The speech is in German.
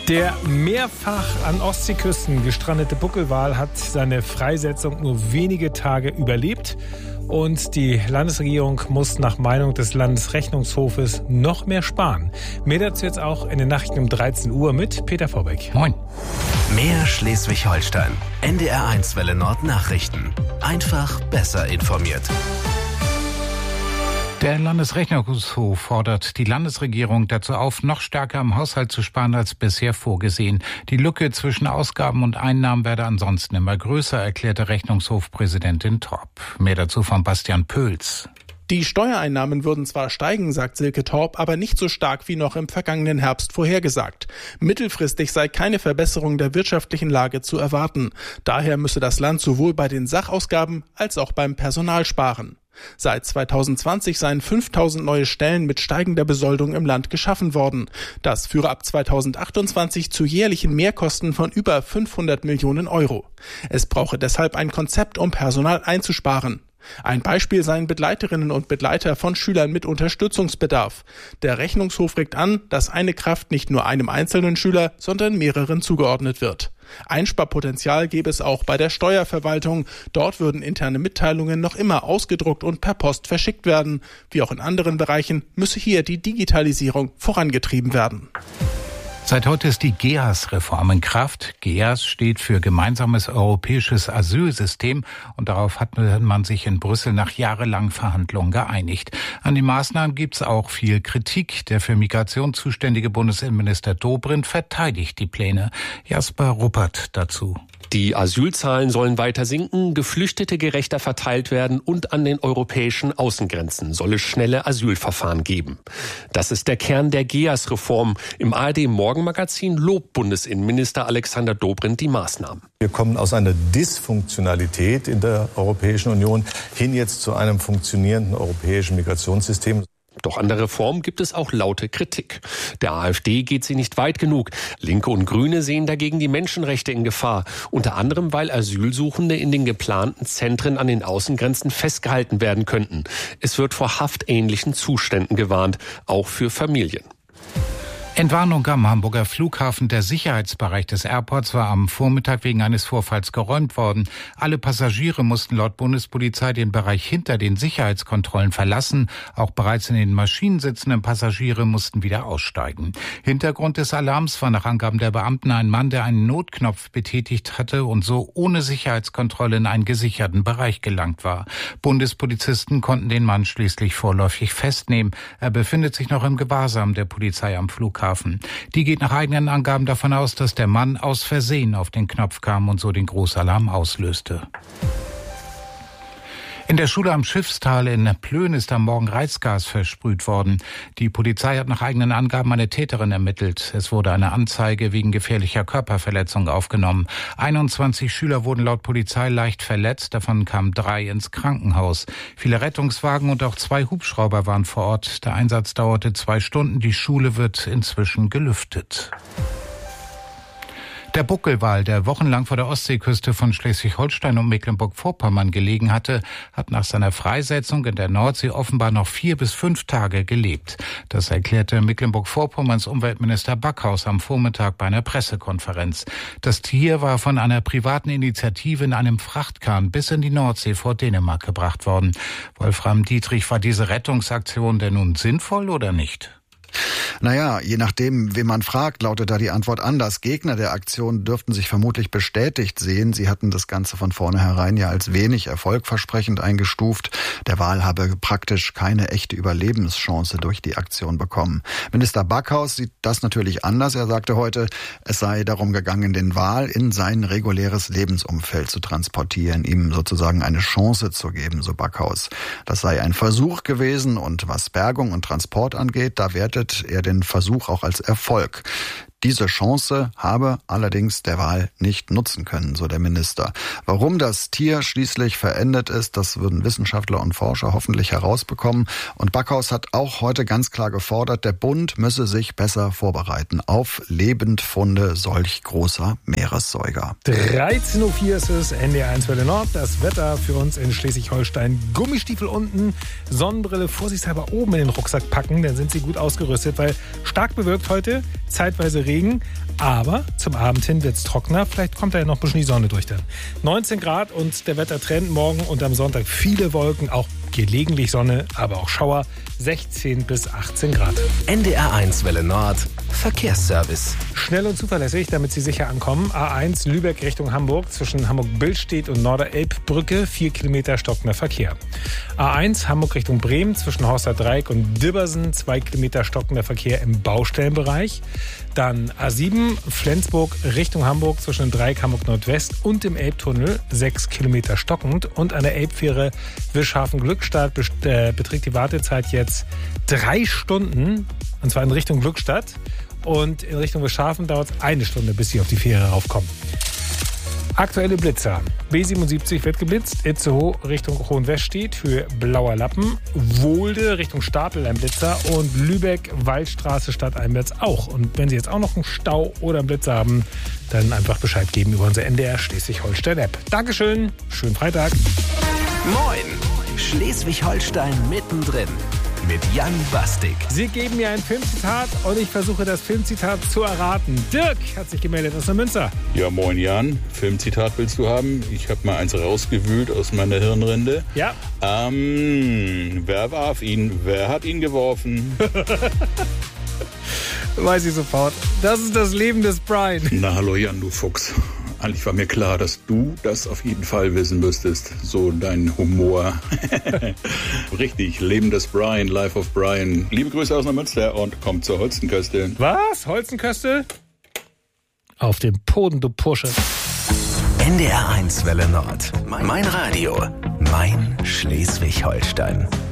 Der mehrfach an Ostseeküsten gestrandete Buckelwal hat seine Freisetzung nur wenige Tage überlebt. Und die Landesregierung muss nach Meinung des Landesrechnungshofes noch mehr sparen. Mehr dazu jetzt auch in den Nachrichten um 13 Uhr mit Peter Vorbeck. Moin. Mehr Schleswig-Holstein. NDR1 Welle Nord Nachrichten. Einfach besser informiert. Der Landesrechnungshof fordert die Landesregierung dazu auf, noch stärker am Haushalt zu sparen als bisher vorgesehen. Die Lücke zwischen Ausgaben und Einnahmen werde ansonsten immer größer, erklärte Rechnungshofpräsidentin Torp. Mehr dazu von Bastian Pöls. Die Steuereinnahmen würden zwar steigen, sagt Silke Torp, aber nicht so stark wie noch im vergangenen Herbst vorhergesagt. Mittelfristig sei keine Verbesserung der wirtschaftlichen Lage zu erwarten. Daher müsse das Land sowohl bei den Sachausgaben als auch beim Personal sparen. Seit 2020 seien 5.000 neue Stellen mit steigender Besoldung im Land geschaffen worden. Das führe ab 2028 zu jährlichen Mehrkosten von über 500 Millionen Euro. Es brauche deshalb ein Konzept, um Personal einzusparen. Ein Beispiel seien Begleiterinnen und Begleiter von Schülern mit Unterstützungsbedarf. Der Rechnungshof regt an, dass eine Kraft nicht nur einem einzelnen Schüler, sondern mehreren zugeordnet wird. Einsparpotenzial gäbe es auch bei der Steuerverwaltung. Dort würden interne Mitteilungen noch immer ausgedruckt und per Post verschickt werden. Wie auch in anderen Bereichen müsse hier die Digitalisierung vorangetrieben werden. Seit heute ist die GEAS-Reform in Kraft. GEAS steht für Gemeinsames Europäisches Asylsystem und darauf hat man sich in Brüssel nach jahrelangen Verhandlungen geeinigt. An den Maßnahmen gibt es auch viel Kritik. Der für Migration zuständige Bundesinnenminister Dobrindt verteidigt die Pläne. Jasper Ruppert dazu. Die Asylzahlen sollen weiter sinken, Geflüchtete gerechter verteilt werden und an den europäischen Außengrenzen soll es schnelle Asylverfahren geben. Das ist der Kern der GEAS-Reform. Im ARD-Morgenmagazin lobt Bundesinnenminister Alexander Dobrindt die Maßnahmen. Wir kommen aus einer Dysfunktionalität in der Europäischen Union hin jetzt zu einem funktionierenden europäischen Migrationssystem. Doch an der Reform gibt es auch laute Kritik. Der AfD geht sie nicht weit genug. Linke und Grüne sehen dagegen die Menschenrechte in Gefahr. Unter anderem, weil Asylsuchende in den geplanten Zentren an den Außengrenzen festgehalten werden könnten. Es wird vor haftähnlichen Zuständen gewarnt, auch für Familien. Entwarnung am Hamburger Flughafen. Der Sicherheitsbereich des Airports war am Vormittag wegen eines Vorfalls geräumt worden. Alle Passagiere mussten laut Bundespolizei den Bereich hinter den Sicherheitskontrollen verlassen. Auch bereits in den Maschinen sitzenden Passagiere mussten wieder aussteigen. Hintergrund des Alarms war nach Angaben der Beamten ein Mann, der einen Notknopf betätigt hatte und so ohne Sicherheitskontrolle in einen gesicherten Bereich gelangt war. Bundespolizisten konnten den Mann schließlich vorläufig festnehmen. Er befindet sich noch im Gewahrsam der Polizei am Flughafen. Die geht nach eigenen Angaben davon aus, dass der Mann aus Versehen auf den Knopf kam und so den Großalarm auslöste. In der Schule am Schiffstal in Plön ist am Morgen Reizgas versprüht worden. Die Polizei hat nach eigenen Angaben eine Täterin ermittelt. Es wurde eine Anzeige wegen gefährlicher Körperverletzung aufgenommen. 21 Schüler wurden laut Polizei leicht verletzt, davon kamen 3 ins Krankenhaus. Viele Rettungswagen und auch 2 Hubschrauber waren vor Ort. Der Einsatz dauerte 2 Stunden. Die Schule wird inzwischen gelüftet. Der Buckelwal, der wochenlang vor der Ostseeküste von Schleswig-Holstein und Mecklenburg-Vorpommern gelegen hatte, hat nach seiner Freisetzung in der Nordsee offenbar noch 4 bis 5 Tage gelebt. Das erklärte Mecklenburg-Vorpommerns Umweltminister Backhaus am Vormittag bei einer Pressekonferenz. Das Tier war von einer privaten Initiative in einem Frachtkahn bis in die Nordsee vor Dänemark gebracht worden. Wolfram Dietrich, war diese Rettungsaktion denn nun sinnvoll oder nicht? Naja, je nachdem, wen man fragt, lautet da die Antwort anders. Gegner der Aktion dürften sich vermutlich bestätigt sehen. Sie hatten das Ganze von vornherein ja als wenig erfolgversprechend eingestuft. Der Wal habe praktisch keine echte Überlebenschance durch die Aktion bekommen. Minister Backhaus sieht das natürlich anders. Er sagte heute, es sei darum gegangen, den Wal in sein reguläres Lebensumfeld zu transportieren, ihm sozusagen eine Chance zu geben, so Backhaus. Das sei ein Versuch gewesen und was Bergung und Transport angeht, da wertet er den Versuch auch als Erfolg. Diese Chance habe allerdings der Wal nicht nutzen können, so der Minister. Warum das Tier schließlich verendet ist, das würden Wissenschaftler und Forscher hoffentlich herausbekommen. Und Backhaus hat auch heute ganz klar gefordert, der Bund müsse sich besser vorbereiten auf Lebendfunde solch großer Meeressäuger. 13.04 Uhr ist es, NDR1 Welle Nord. Das Wetter für uns in Schleswig-Holstein. Gummistiefel unten, Sonnenbrille vorsichtshalber oben in den Rucksack packen, dann sind sie gut ausgerüstet, weil stark bewölkt heute, zeitweise Regen Regen. Aber zum Abend hin wird es trockener. Vielleicht kommt da ja noch ein bisschen die Sonne durch dann. 19 Grad und der Wettertrend morgen und am Sonntag viele Wolken, auch gelegentlich Sonne, aber auch Schauer. 16 bis 18 Grad. NDR1 Welle Nord. Verkehrsservice. Schnell und zuverlässig, damit Sie sicher ankommen. A1 Lübeck Richtung Hamburg zwischen Hamburg-Billstedt und Norderelbbrücke 4 Kilometer stockender Verkehr. A1 Hamburg Richtung Bremen zwischen Horster Dreieck und Dibbersen 2 Kilometer stockender Verkehr im Baustellenbereich. Dann A7 Flensburg Richtung Hamburg zwischen Dreieck Hamburg Nordwest und dem Elbtunnel 6 Kilometer stockend. Und an der Elbfähre Wischhafen-Glückstadt beträgt die Wartezeit jetzt 3 Stunden, und zwar in Richtung Glückstadt. Und in Richtung Wischhafen dauert es 1 Stunde, bis Sie auf die Fähre raufkommen. Aktuelle Blitzer. B77 wird geblitzt. Itzehoe Richtung Hohenwestedt für Blauer Lappen. Wohlde Richtung Stapel ein Blitzer. Und Lübeck Waldstraße stadteinwärts auch. Und wenn Sie jetzt auch noch einen Stau oder einen Blitzer haben, dann einfach Bescheid geben über unsere NDR Schleswig-Holstein-App. Dankeschön. Schönen Freitag. Moin. Schleswig-Holstein mittendrin. Mit Jan Bastik. Sie geben mir ein Filmzitat und ich versuche das Filmzitat zu erraten. Dirk hat sich gemeldet aus Neumünster. Ja, moin Jan. Filmzitat willst du haben? Ich habe mal eins rausgewühlt aus meiner Hirnrinde. Ja. Wer warf ihn? Wer hat ihn geworfen? Weiß ich sofort. Das ist das Leben des Brian. Na, hallo Jan, du Fuchs. Eigentlich war mir klar, dass du das auf jeden Fall wissen müsstest. So dein Humor. Richtig, Leben des Brian, Life of Brian. Liebe Grüße aus Neumünster und kommt zur Holzenköste. Was? Holzenköste? Auf dem Poden, du Pursche. NDR1 Welle Nord. Mein Radio. Mein Schleswig-Holstein.